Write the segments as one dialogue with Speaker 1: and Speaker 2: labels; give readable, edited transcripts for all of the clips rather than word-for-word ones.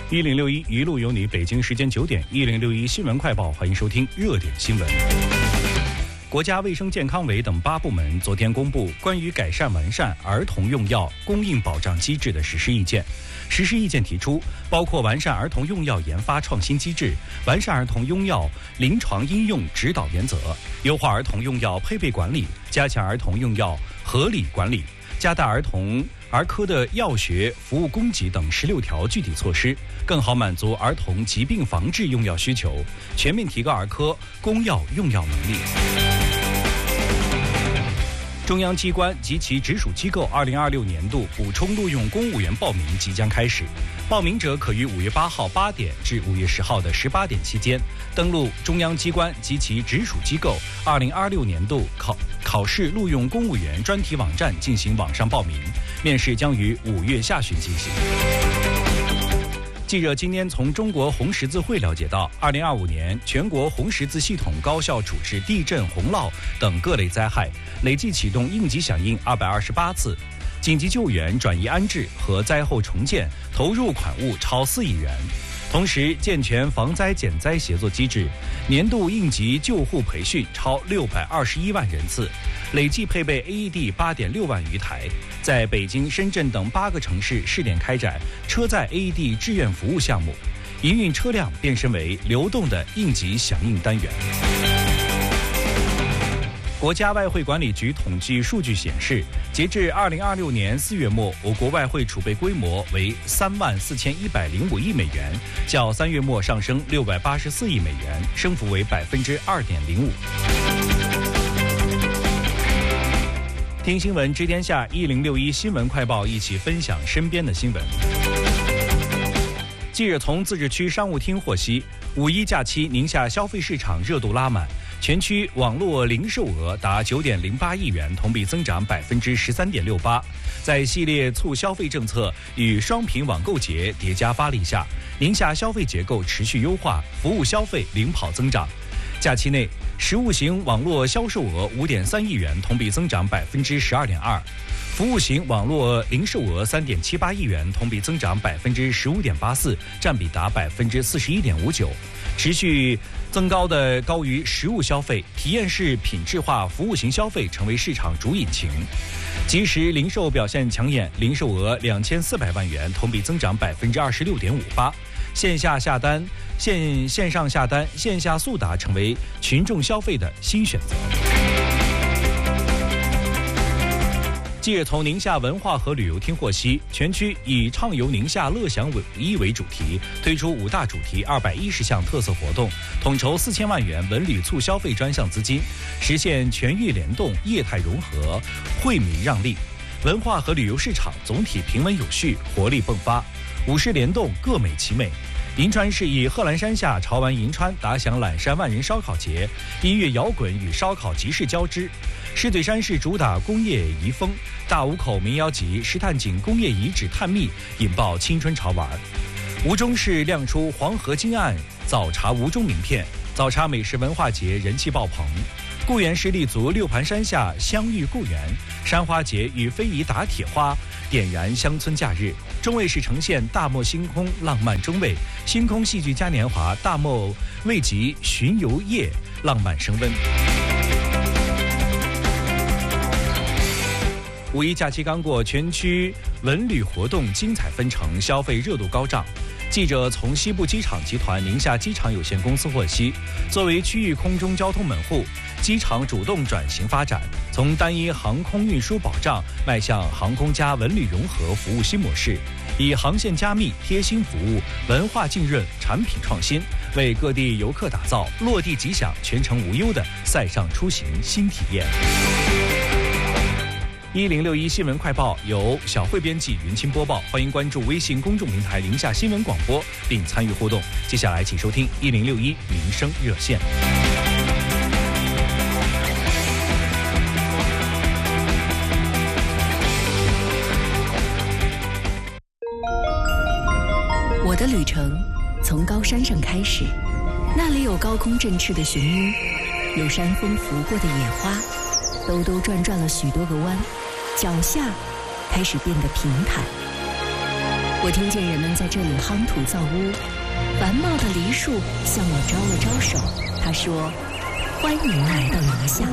Speaker 1: 1061一路有你，北京时间9点，1061新闻快报，欢迎收听热点新闻。国家卫生健康委等8部门昨天公布关于改善完善儿童用药供应保障机制的实施意见。实施意见提出，包括完善儿童用药研发创新机制，完善儿童用药临床应用指导原则，优化儿童用药配备管理，加强儿童用药合理管理，加大儿科的药学服务供给等16条具体措施，更好满足儿童疾病防治用药需求，全面提高儿科供药用药能力。中央机关及其直属机构2026年度补充录用公务员报名即将开始，报名者可于5月8号8点至5月10号的18点期间，登录中央机关及其直属机构2026年度考试录用公务员专题网站进行网上报名，面试将于5月下旬进行。记者今天从中国红十字会了解到，2025年全国红十字系统高效处置地震、洪涝等各类灾害，累计启动应急响应228次，紧急救援、转移安置和灾后重建投入款物超4亿元。同时，健全防灾减灾协作机制，年度应急救护培训超621万人次，累计配备 AED 8.6万余台，在北京、深圳等8个城市试点开展车载 AED 志愿服务项目，营运车辆变身为流动的应急响应单元。国家外汇管理局统计数据显示，截至2026年4月末，我国外汇储备规模为34105亿美元，较3月末上升684亿美元，升幅为2.05%。听新闻知天下，1061新闻快报，一起分享身边的新闻。记者从自治区商务厅获悉，5·1假期宁夏消费市场热度拉满，全区网络零售额达9.08亿元，同比增长13.68%。在系列促消费政策与双频网购节叠加发力下，宁夏消费结构持续优化，服务消费领跑增长。假期内，实物型网络销售额5.3亿元，同比增长12.2%；服务型网络零售额3.78亿元，同比增长15.84%，占比达41.59%。持续增高的高于实物消费，体验式品质化服务型消费成为市场主引擎。即时零售表现抢眼，零售额2400万元，同比增长26.58%。线上下单、线下速达成为群众消费的新选择。记者从宁夏文化和旅游厅获悉，全区以畅游宁夏乐享5·1为主题，推出5大主题210项特色活动，统筹4000万元文旅促消费专项资金，实现全域联动、业态融合、惠民让利。文化和旅游市场总体平稳有序，活力迸发，5市联动各美其美。银川市以贺兰山下潮玩银川打响揽山万人烧烤节，音乐摇滚与烧烤集市交织。狮嘴山市主打工业遗风，大沽口民谣集、石炭井工业遗址探秘引爆青春潮玩。吴中市亮出黄河金岸早茶吴中名片，早茶美食文化节人气爆棚。固原市立足六盘山下相遇故园，山花节与非遗打铁花点燃乡村假日。中卫市呈现大漠星空浪漫中卫，星空戏剧嘉年华大漠未及巡游夜浪漫升温。5·1假期刚过，全区文旅活动精彩纷呈，消费热度高涨。记者从西部机场集团宁夏机场有限公司获悉，作为区域空中交通门户，机场主动转型发展，从单一航空运输保障迈向航空加文旅融合服务新模式，以航线加密、贴心服务、文化浸润、产品创新，为各地游客打造落地即享、全程无忧的塞上出行新体验。1061新闻快报由小慧编辑，云清播报，欢迎关注微信公众平台宁夏新闻广播并参与互动。接下来请收听1061民生热线。
Speaker 2: 我的旅程从高山上开始，那里有高空振翅的雄鹰，有山峰拂过的野花，兜兜转转了许多个弯，脚下开始变得平坦。 我听见人们在这里夯土造屋，繁茂的梨树向我招了招手，他说：“欢迎来到宁夏。”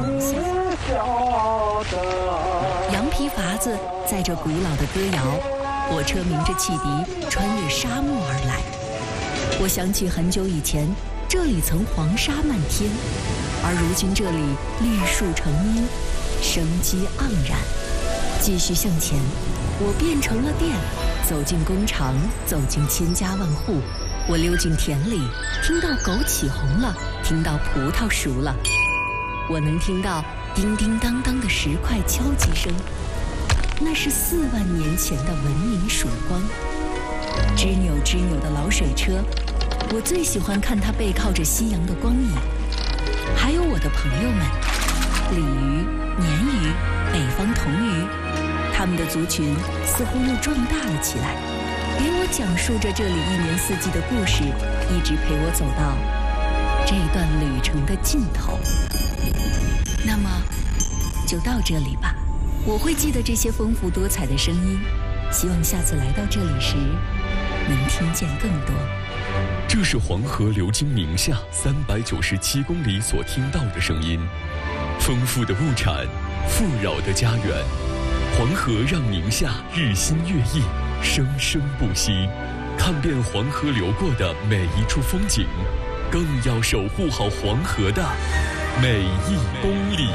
Speaker 2: 羊皮筏子载着古老的歌谣，火车鸣着汽笛，穿越沙漠而来。我想起很久以前，这里曾黄沙漫天，而如今这里绿树成荫，生机盎然。继续向前，我变成了电，走进工厂，走进千家万户。我溜进田里，听到枸杞红了，听到葡萄熟了。我能听到叮叮当当的石块敲击声，那是4万年前的文明曙光。吱扭吱扭的老水车，我最喜欢看它背靠着夕阳的光影。还有我的朋友们，鲤鱼、鲶鱼、北方童鱼，他们的族群似乎又壮大了起来，给我讲述着这里1年4季的故事，一直陪我走到这段旅程的尽头。那么就到这里吧，我会记得这些丰富多彩的声音，希望下次来到这里时能听见更多。
Speaker 3: 这是黄河流经宁夏397公里所听到的声音，丰富的物产，富饶的家园。黄河让宁夏日新月异，生生不息。看遍黄河流过的每一处风景，更要守护好黄河的每一公里。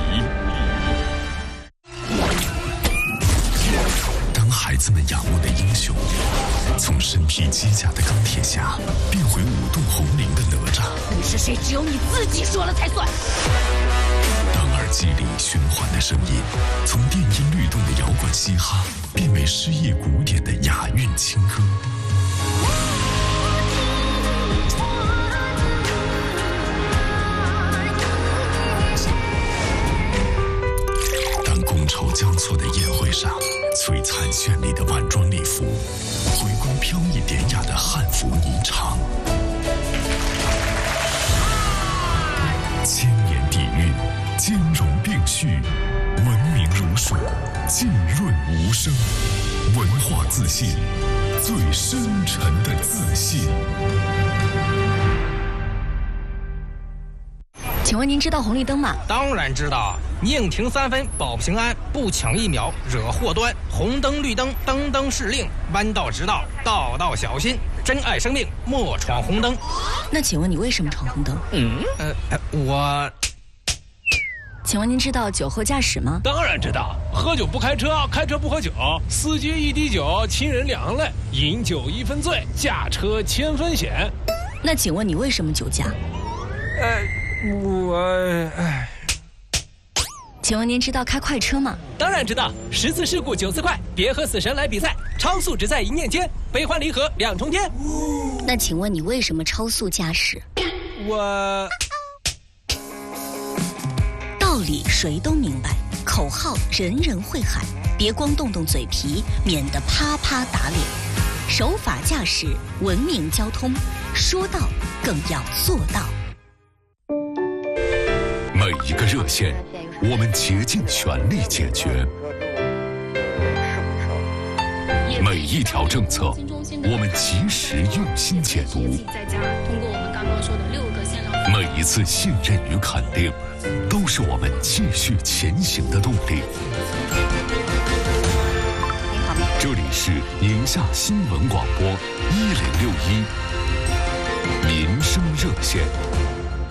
Speaker 4: 当孩子们仰慕的英雄从身披机甲的钢铁侠变回舞动红绫的哪吒，
Speaker 5: 你是谁只有你自己说了才算。
Speaker 4: 当耳机里循环的声音从电音律动的摇滚嘻哈变为诗意古典的雅韵清歌，当觥筹交错的宴会上，璀璨绚丽的晚装礼服回归飘逸典雅的汉服霓裳，千年底蕴兼容并蓄，文明如水，浸润无声，文化自信，最深沉的自信。
Speaker 2: 请问您知道红绿灯吗？
Speaker 6: 当然知道，宁停3分保平安，不抢1秒惹祸端。红灯绿灯灯灯是令，弯道直道道道小心。珍爱生命，莫闯红灯。
Speaker 2: 那请问你为什么闯红灯？
Speaker 6: 我。
Speaker 2: 请问您知道酒后驾驶吗？
Speaker 7: 当然知道，喝酒不开车，开车不喝酒，司机一滴酒，亲人2泪，饮酒1分醉，驾车1000分险。
Speaker 2: 那请问你为什么酒驾？请问您知道开快车吗？
Speaker 7: 当然知道，10次事故9次快，别和死神来比赛，超速只在一念间，悲欢离合2重天。
Speaker 2: 那请问你为什么超速驾驶？道理谁都明白，口号人人会喊，别光动动嘴皮，免得啪啪打脸。守法驾驶，文明交通，说到更要做到。
Speaker 4: 每一个热线，我们竭尽全力解决；每一条政策，我们及时用心解读；每一次信任与肯定，都是我们继续前行的动力。这里是宁夏新闻广播1061民生热线。